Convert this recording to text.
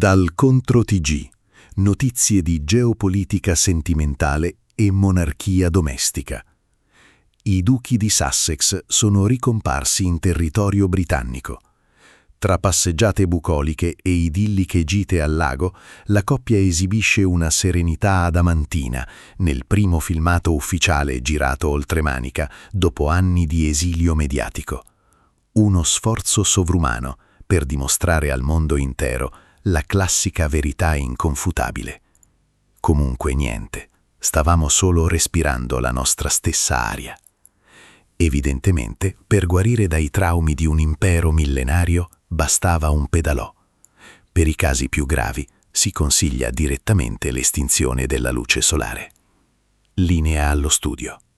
Dal Contro TG, notizie di geopolitica sentimentale e monarchia domestica. I duchi di Sussex sono ricomparsi in territorio britannico. Tra passeggiate bucoliche e idilliche gite al lago, la coppia esibisce una serenità adamantina nel primo filmato ufficiale girato oltremanica dopo anni di esilio mediatico. Uno sforzo sovrumano per dimostrare al mondo intero la classica verità inconfutabile. Comunque niente, stavamo solo respirando la nostra stessa aria. Evidentemente, per guarire dai traumi di un impero millenario, bastava un pedalò. Per i casi più gravi, si consiglia direttamente l'estinzione della luce solare. Linea allo studio.